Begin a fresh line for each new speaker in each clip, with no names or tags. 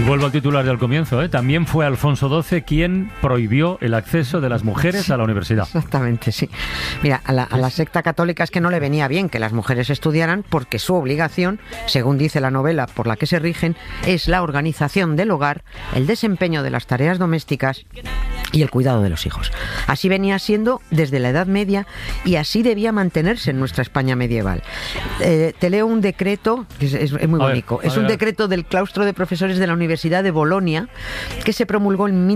vuelvo al titular del comienzo, ¿eh? También fue Alfonso XII quien prohibió el acceso de las mujeres a la universidad.
Exactamente, sí. Mira, a la secta católica es que no le venía bien que las mujeres estudiaran porque su obligación, según dice la novela por la que se rigen, es la organización del hogar, el desempeño de las tareas domésticas y el cuidado de los hijos. Así venía siendo desde la Edad Media y así debía mantenerse en nuestra España medieval. Te leo un decreto, que es muy bonito. Es un decreto del claustro de profesores de la Universidad de Bolonia que se promulgó en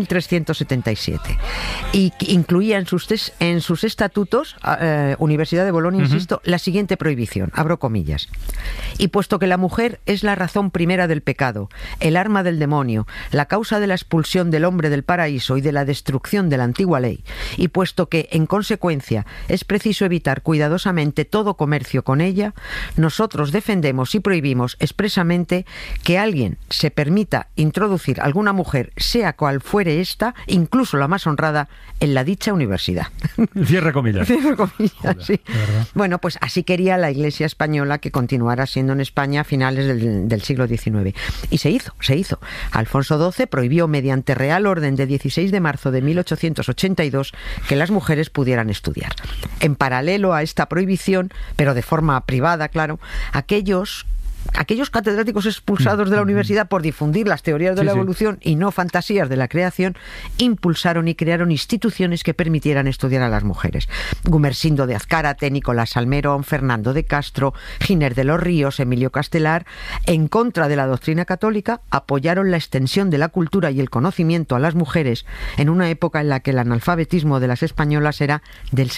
1377 y que incluía en sus estatutos, Universidad de Bolonia, insisto, la siguiente prohibición, abro comillas: y puesto que la mujer es la razón primera del pecado, el arma del demonio, la causa de la expulsión del hombre del paraíso y de la destrucción de la antigua ley, y puesto que, en consecuencia, es preciso evitar cuidadosamente todo comercio con ella, nosotros defendemos y prohibimos expresamente que alguien se permita introducir alguna mujer, sea cual fuere esta, incluso la más honrada, en la dicha universidad.
Cierre comillas.
Cierre comillas,
joder,
sí. Bueno, pues así quería la Iglesia española que continuara siendo en España a finales del siglo XIX. Y se hizo. Alfonso XII prohibió mediante Real Orden de 16 de marzo de 1882 que las mujeres pudieran estudiar. En paralelo a esta prohibición, pero de forma privada, claro, aquellos catedráticos expulsados de la universidad por difundir las teorías de la evolución y no fantasías de la creación, impulsaron y crearon instituciones que permitieran estudiar a las mujeres. Gumersindo de Azcárate, Nicolás Salmerón, Fernando de Castro, Giner de los Ríos, Emilio Castelar, en contra de la doctrina católica, apoyaron la extensión de la cultura y el conocimiento a las mujeres en una época en la que el analfabetismo de las españolas era del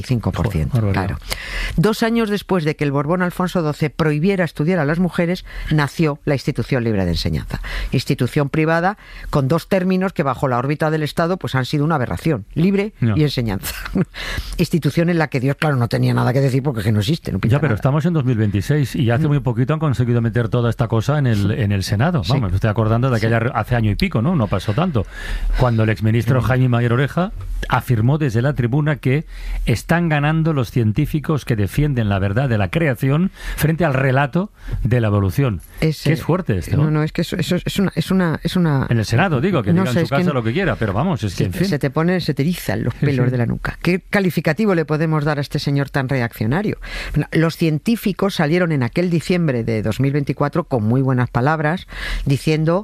75%. Claro. 2 años después de que el Borbón Alfonso XII prohibiera estudiar a las mujeres, nació la Institución Libre de Enseñanza. Institución privada con 2 términos que bajo la órbita del Estado pues han sido una aberración: libre y enseñanza. Institución en la que Dios, claro, no tenía nada que decir porque no existe. No
ya, pero
nada.
Estamos en 2026 y hace muy poquito han conseguido meter toda esta cosa en el Senado. Vamos, me estoy acordando de aquella hace año y pico, ¿no? No pasó tanto. Cuando el exministro Jaime Mayor Oreja afirmó desde la tribuna que están ganando los científicos que defienden la verdad de la creación frente al relato de la evolución. Que es fuerte esto, ¿no?
No, es que eso es una...
En el Senado, digo, que diga en su casa lo que quiera, pero vamos, es que en fin.
Se te erizan los pelos de la nuca. ¿Qué calificativo le podemos dar a este señor tan reaccionario? Los científicos salieron en aquel diciembre de 2024 con muy buenas palabras, diciendo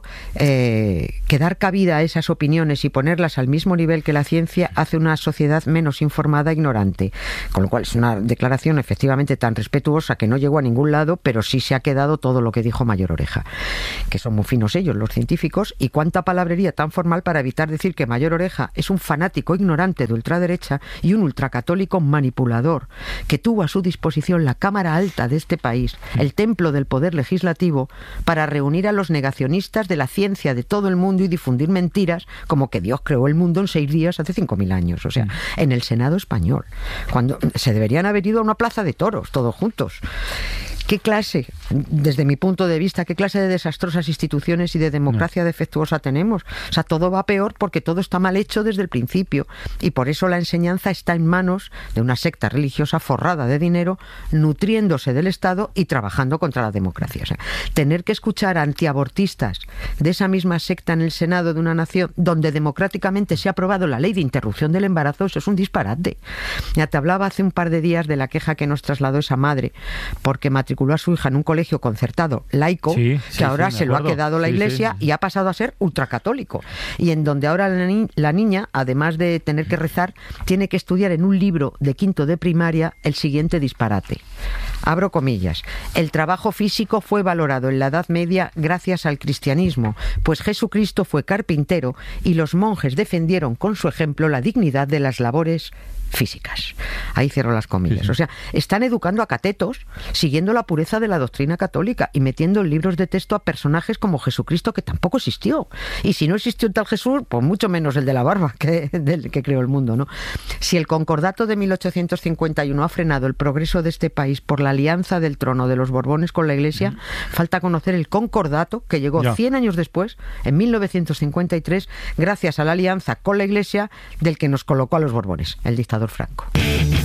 que dar cabida a esas opiniones y ponerlas al mismo nivel que la ciencia hace una sociedad menos informada e ignorante. Con lo cual es una declaración efectivamente tan respetuosa que no llegó a ningún lado, pero sí se ha quedado todo lo que dijo Mayor Oreja, que son muy finos ellos, los científicos, y cuánta palabrería tan formal para evitar decir que Mayor Oreja es un fanático ignorante de ultraderecha y un ultracatólico manipulador, que tuvo a su disposición la Cámara Alta de este país, el templo del poder legislativo, para reunir a los negacionistas de la ciencia de todo el mundo y difundir mentiras como que Dios creó el mundo en 6 días hace 5.000 años, o sea, en el Senado español, cuando se deberían haber ido a una plaza de toros, todos juntos. ¿Qué clase, desde mi punto de vista, qué clase de desastrosas instituciones y de democracia defectuosa tenemos? O sea, todo va peor porque todo está mal hecho desde el principio y por eso la enseñanza está en manos de una secta religiosa forrada de dinero, nutriéndose del Estado y trabajando contra la democracia. O sea, tener que escuchar a antiabortistas de esa misma secta en el Senado de una nación donde democráticamente se ha aprobado la ley de interrupción del embarazo, eso es un disparate. Ya te hablaba hace un par de días de la queja que nos trasladó esa madre porque matriculó a su hija en un colegio concertado laico, que ahora se lo ha quedado la Iglesia y ha pasado a ser ultracatólico, y en donde ahora la niña, además de tener que rezar, tiene que estudiar en un libro de 5º de primaria el siguiente disparate. Abro comillas: el trabajo físico fue valorado en la Edad Media gracias al cristianismo, pues Jesucristo fue carpintero y los monjes defendieron con su ejemplo la dignidad de las labores físicas. Ahí cierro las comillas. O sea, están educando a catetos siguiendo la pureza de la doctrina católica y metiendo en libros de texto a personajes como Jesucristo, que tampoco existió. Y si no existió un tal Jesús, pues mucho menos el de la barba, del que creó el mundo, ¿no? Si el concordato de 1851 ha frenado el progreso de este país por la alianza del trono de los Borbones con la Iglesia, falta conocer el concordato que llegó 100 años después, en 1953, gracias a la alianza con la Iglesia del que nos colocó a los Borbones, el dictador Franco.